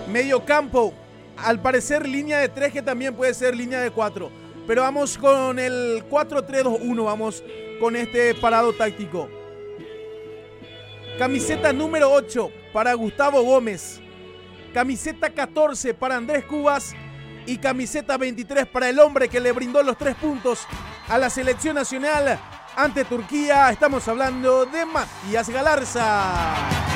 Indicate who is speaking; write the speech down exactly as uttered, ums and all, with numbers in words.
Speaker 1: Medio campo, al parecer línea de tres, que también puede ser línea de cuatro. Pero vamos con el cuatro tres dos uno, vamos con este parado táctico. Camiseta número ocho para Gustavo Gómez. Camiseta catorce para Andrés Cubas. Y camiseta veintitrés para el hombre que le brindó los tres puntos a la selección nacional ante Turquía. Estamos hablando de Matías Galarza.